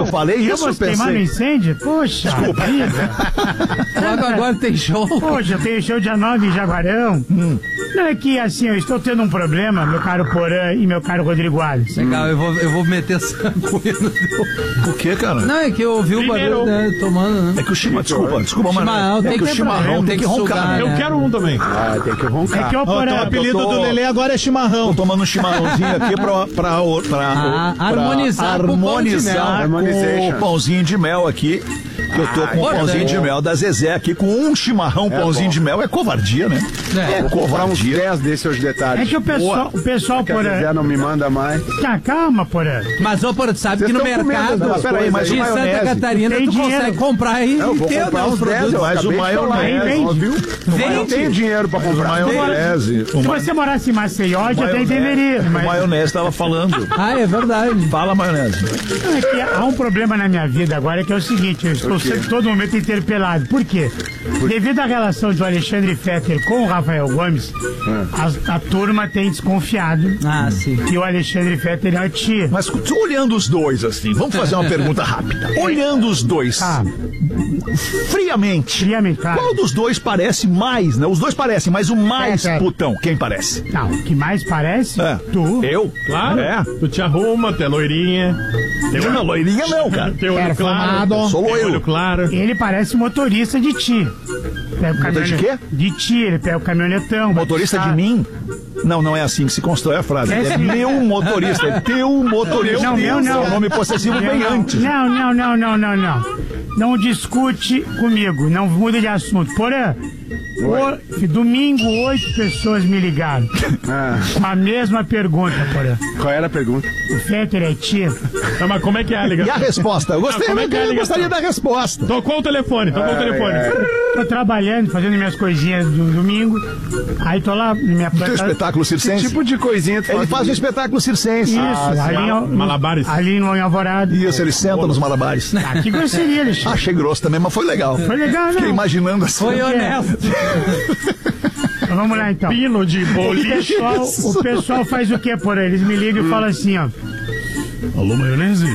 eu falei isso, eu pensei. Queimar no incêndio? Poxa. Desculpa. Logo agora tem show. Poxa, tem show dia 9 em Jaguarão. Não, é que assim, eu estou tendo um problema, meu caro Porã e meu caro Rodrigo Alves. Legal, eu vou meter essa coisa no teu... O que, cara? Não, é que eu ouvi o barulho, né, tomando, né? É que o chimarrão, desculpa, mano. É que o chimarrão tem que roncar. Sugar, Eu quero um também. Tem que roncar. É que o Porã... Então o apelido do Lelê agora é chimarrão. Tô tomando um chimarrãozinho aqui pra harmonizar com o pão de mel. com o pãozinho de mel aqui. Que eu tô com o pãozinho de mel da Zezé aqui, com um chimarrão, pãozinho de mel. É covardia, né? É. Vou comprar uns 10 desses hoje de tarde. É que o pessoal Que a Porã... Zezé não me manda mais. Calma, Porã. Mas, ô, Porã, tu sabe que no Vocês tão mercado comendo essas peraí, mas de o Santa maionese, Catarina tem tu dinheiro. consegue comprar aí Eu vou inteiro, comprar né, os uns 10, produtos. Mas o acabei de falar, maionese, viu? Eu não tenho dinheiro pra comprar. maionese. Se você morasse em Maceió, já até entenderia. O Mas maionese tava falando. Ah, é verdade. Fala, maionese. é que há um problema na minha vida agora, que é o seguinte, eu estou sempre todo momento interpelado. Por quê? Devido à relação do Alexandre Fetter com o Rafael Gomes, a turma tem desconfiado Ah, sim. que o Alexandre Fetter é o tia. Mas olhando os dois, assim, vamos fazer uma pergunta rápida. Olhando os dois, Tá, friamente, tá. qual dos dois parece mais, né? Os dois parecem, mas o mais Fetter. putão, quem parece? Não, o que mais parece? É. Tu. Eu? Claro. É. Tu te arruma, tu é loirinha. Não, loirinha não, cara. Tem olho claro. Perfumado. Sou Tem eu. olho claro. Ele parece motorista de ti. Pega o Motorista de quê? De ti, ele pega o caminhonetão. vai Motorista buscar. de mim? Não é assim que se constrói a frase. É meu motorista, é teu motorista. Não, meu não. O nome possessivo vem antes. Não. Não discute comigo, não muda de assunto. Porém, domingo 8 pessoas me ligaram com a mesma pergunta, porém. Qual era a pergunta? O Fetter é tia? Tá, mas como é que é a E a ligação? resposta? Eu Como é que é a eu ligação? gostaria da resposta. Tocou o telefone. Tô trabalhando, fazendo minhas coisinhas do domingo. Aí tô lá na minha Teu planta. espetáculo Que circense? tipo de coisinha tu Ele faz um no- espetáculo circense. Isso, Malabares. ali no Alvorada. Isso, ele senta nos malabares. Ah, que grosseria, Alexandre. Achei grosso também, mas foi legal. Foi legal, Fiquei não? imaginando assim. Foi honesto. Então, vamos lá, então. Pino de boliche. O pessoal faz o quê, por aí? Eles me ligam e falam assim, ó. Alô, maionese?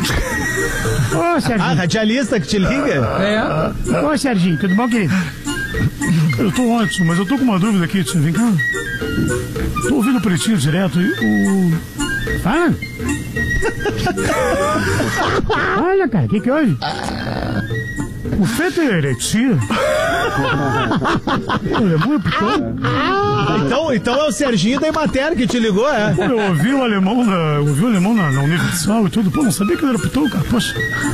Ô, Ah, Serginho. radialista que te liga? É. Ô, Serginho, tudo bom, querido? Eu tô ótimo, mas eu tô com uma dúvida aqui. Vem cá. Tô ouvindo o Pretinho direto e o... Fala. Olha, cara, o que houve? O Fetter é tia? O alemão é putão? Então é o Serginho da Imater que te ligou, é? Pô, eu ouvi o alemão na Universal e tudo. Pô, não sabia que ele era putão, cara. Poxa.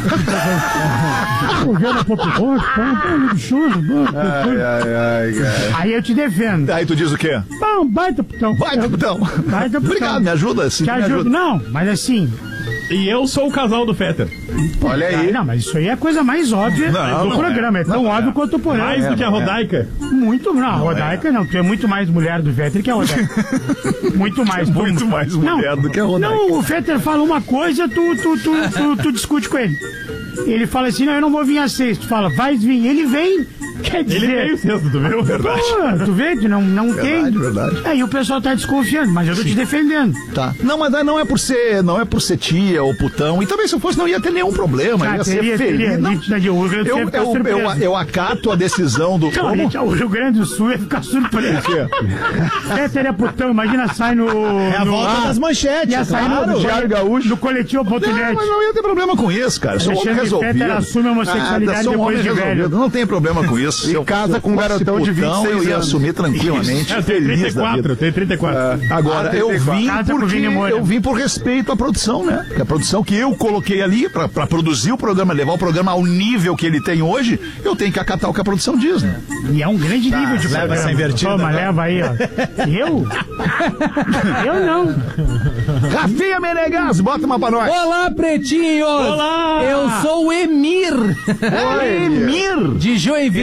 Eu vi na Pop Rock, tá? Pô, choro. Ai, cara. Aí eu te defendo. Aí tu diz o quê? Bom, baita putão. Vai, capitão. Baita putão. Obrigado, me ajuda. Sim, Te me ajudo. ajuda. Não, mas assim... E eu sou o casal do Fetter. Olha aí. Não, mas isso aí é a coisa mais óbvia Não, do não programa. É tão óbvio quanto o Porã. Mais do que a Rodaica. Muito. Não, a Rodaica não. Tu é muito mais mulher do Fetter que a Rodaica. Muito mais. Muito mais mulher do que a Rodaica. Não, o Fetter fala uma coisa, tu discute com ele. Ele fala assim, não, eu não vou vir às 6. Tu fala, vai vir. Ele vem. Quer dizer... Ele veio cedo, tu viu? Verdade. Pô, tu vê que não tem. Verdade. Aí o pessoal tá desconfiando, mas eu tô te defendendo. Tá. Não, mas não é por ser tia ou putão. E também se eu fosse não ia ter nenhum problema. Ah, ia ser feliz. Não. Eu acato a decisão do... Não, gente, o Rio Grande do Sul ia ficar surpreso. O quê? Fetter é putão, imagina, sai no... É a volta das manchetes, Ia sair claro. no Diário Gaúcho, no coletivo.net. Não, mas não ia ter problema com isso, cara. Eu sou homem Alexandre resolvido. Fetter assume a homossexualidade Sou um depois homem de velho. resolvido. Não tem problema com isso. E casa com um garotão de 26 eu ia anos. assumir tranquilamente. Eu tenho Feliz da vida. 34, eu tenho 34. Agora, eu vim Casa com porque Vini Moura. eu vim por respeito à produção, né? Que a produção que eu coloquei ali pra produzir o programa, levar o programa ao nível que ele tem hoje, eu tenho que acatar o que a produção diz, né? E é um grande nível de leva programa. essa invertida, Toma, né? leva aí, ó. Eu? Eu não. Rafinha Menegas, bota uma pra nós. Olá, pretinhos! Olá! Eu sou o Emir, Emir! de Joinville.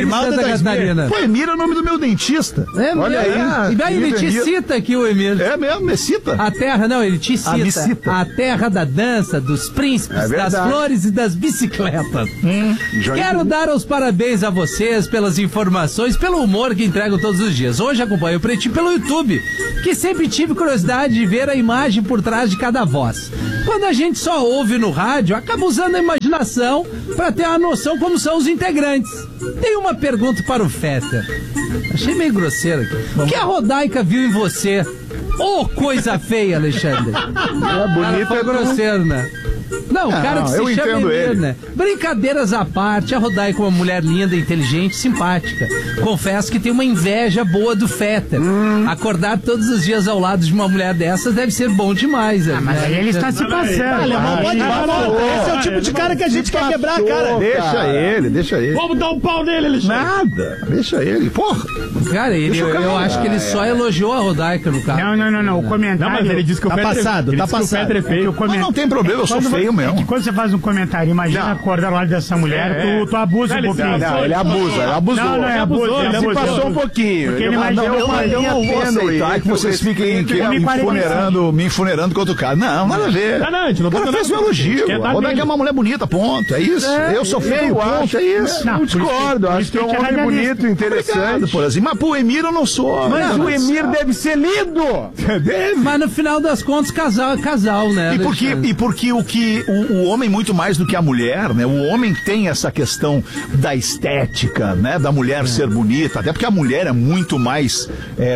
Grimaldo Santa da Catarina. Pô, Emir é o nome do meu dentista. É Olha mesmo. aí. E daí ele te Emir. cita aqui, o Emir. É mesmo, me cita. A terra, não, ele te cita. me cita. A terra da dança, dos príncipes, É das verdade. flores e das bicicletas. Quero dar os parabéns a vocês pelas informações, pelo humor que entregam todos os dias. Hoje acompanho o Pretinho pelo YouTube, que sempre tive curiosidade de ver a imagem por trás de cada voz. Quando a gente só ouve no rádio, acaba usando a imaginação para ter uma noção como são os integrantes. Tenho uma pergunta para o Fetter. Achei meio grosseiro aqui. O que a Rodaica viu em você? Ô, coisa feia, Alexandre. bonita Foi é tu. grosseiro, né? Não, o cara que eu se chama entendo Emir, ele. né? Brincadeiras à parte, a Rodaica é uma mulher linda, inteligente, simpática. Confesso que tem uma inveja boa do Fetter. Acordar todos os dias ao lado de uma mulher dessas deve ser bom demais. Mas aí ele está se passando. Alemão, pode falar. Esse é o tipo de cara que a gente quer quebrar, cara. Deixa ele. Vamos dar um pau nele, Alexandre. Nada, deixa ele. Porra. Cara, eu acho que ele só elogiou a Rodaica no carro. Não. O comentário. Não, mas ele disse que o Tá Fetter passado, ele tá disse que o passado. Fetter é feio. o Mas não tem problema, eu sou feio mesmo. Quando você faz um comentário, imagina acordar ao lado dessa mulher, tu abusa um pouquinho. Não, ele abusa, ele abusou. Não, é abuso. Ele Se passou um pouquinho. Porque ele Eu imagina não vou aceitar que vocês fiquem me infunerando contra o cara. Não, nada a ver. Não, a gente não O tá cara dando fez um nada. elogio. Quer dar A Rodaica nele. é uma mulher bonita, ponto. É isso. Eu sou feio, ponto. É isso. Não, Eu discordo, acho que é um homem bonito, interessante. Obrigado, por assim. Mas pro Emir eu não sou. Mas o Emir deve ser lindo! deve. Mas no final das contas, casal é casal, né? E porque o homem, muito mais do que a mulher, né? O homem tem essa questão da estética, né? Da mulher ser bonita, até porque a mulher é muito mais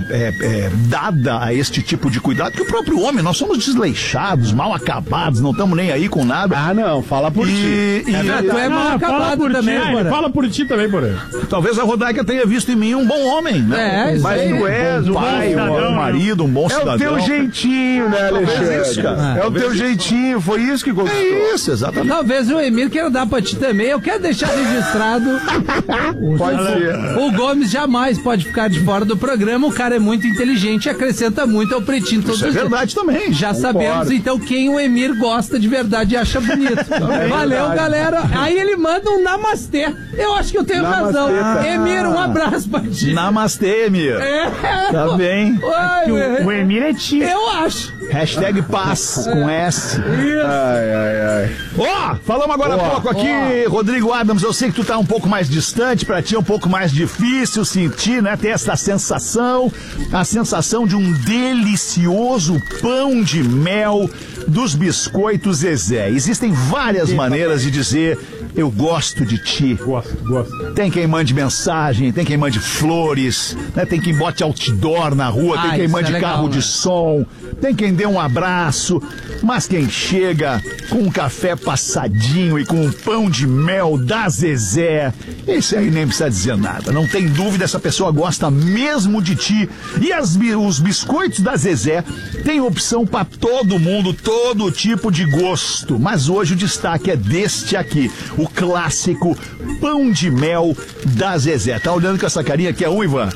dada a este tipo de cuidado que o próprio homem. Nós somos desleixados, mal acabados, não estamos nem aí com nada. Ah, não, fala por ti. Tu é mal acabado também, Porã. Fala por ti também, Porã. Talvez a Rodaica tenha visto em mim um bom homem, né? É, Mas tu és um pai, cidadão, um marido, um bom É cidadão. o teu jeitinho, né, Alexandre? isso, cara. É o teu jeitinho, foi isso que conquistou. É isso, exatamente. Talvez o Emir queira dar pra ti também. Eu quero deixar registrado. Pode ser. O Gomes jamais pode ficar de fora do programa. O cara é muito inteligente e acrescenta muito ao Pretinho todos Isso é os dias. verdade também. Já sabemos, então, quem o Emir gosta de verdade e acha bonito. Valeu, galera. Aí ele manda um namastê. Eu acho que eu tenho razão. Emir, um abraço pra ti. Namastê, Emir. Tá bem. Ai, O Emir é tio. eu acho. Hashtag paz com S. Ai. Ó, falamos agora há pouco aqui, Rodrigo Adams, eu sei que tu tá um pouco mais distante, pra ti é um pouco mais difícil sentir, né, ter essa sensação, a sensação de um delicioso pão de mel dos biscoitos Zezé. Existem várias maneiras de dizer eu gosto de ti. Gosto. Tem quem mande mensagem, tem quem mande flores, né? Tem quem bote outdoor na rua, tem quem isso mande é legal, carro né? de som, tem quem dê um abraço, mas quem chega com um café passadinho e com um pão de mel da Zezé, esse aí nem precisa dizer nada. Não tem dúvida, essa pessoa gosta mesmo de ti. E os biscoitos da Zezé têm opção para todo mundo, todo tipo de gosto. Mas hoje o destaque é deste aqui, o clássico pão de mel da Zezé. Tá olhando com essa carinha que é um, Ivan?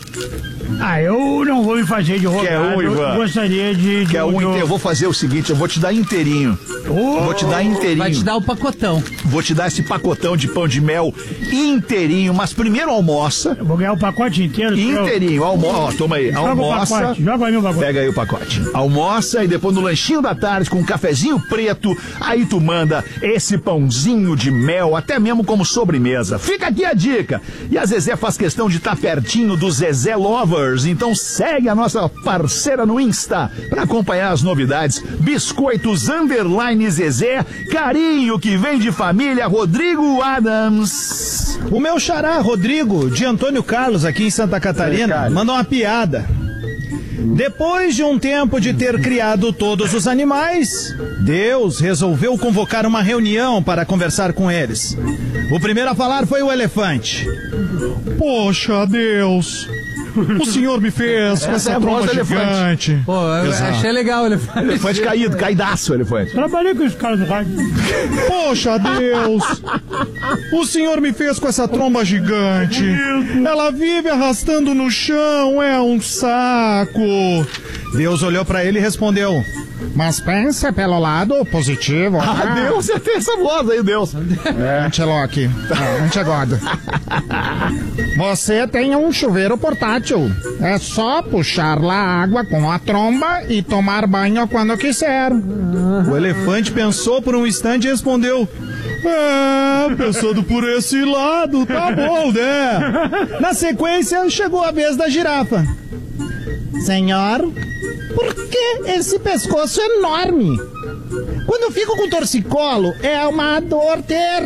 Eu não vou me fazer de rogado. Quer um, Ivan? Eu gostaria de... Que é um inteiro. Eu vou fazer o seguinte, eu vou te dar inteirinho. Vou te dar inteirinho. Vai te dar o pacotão. Vou te dar esse pacotão de pão de mel inteirinho, mas primeiro almoça. Eu vou ganhar o pacote inteiro. Inteirinho, almoça. Toma aí, Joga o almoça. pacote, joga aí meu pacote. Pega aí o pacote. Almoça e depois no lanchinho da tarde com um cafezinho preto, aí tu manda esse pãozinho de mel, até mesmo como sobremesa. Fica aqui a dica. E a Zezé faz questão de estar pertinho do Zezé Lovers, então segue a nossa parceira no Insta para acompanhar as novidades. Biscoitos _ Zezé, carinho que vem de família Rodrigo Adams. O meu xará, Rodrigo, de Antônio Carlos, aqui em Santa Catarina, mandou uma piada. Depois de um tempo de ter criado todos os animais, Deus resolveu convocar uma reunião para conversar com eles. O primeiro a falar foi o elefante. Poxa, Deus, o senhor me fez com essa é a voz tromba do elefante. gigante. Pô, eu achei legal ele. Elefante caído, caidaço, elefante. Trabalhei com os caras do rádio. Poxa, Deus, o senhor me fez com essa tromba gigante. Ela vive arrastando no chão, é um saco. Deus olhou pra ele e respondeu: mas pensa pelo lado positivo. Ah, Deus, você tem essa voz aí, Deus. Anteloque. Antegod. Você tem um chuveiro portátil. É só puxar lá a água com a tromba e tomar banho quando quiser. O elefante pensou por um instante e respondeu: pensando por esse lado, tá bom, né? Na sequência, chegou a vez da girafa. Senhor, por que esse pescoço enorme? Quando eu fico com torcicolo, é uma dor terrível.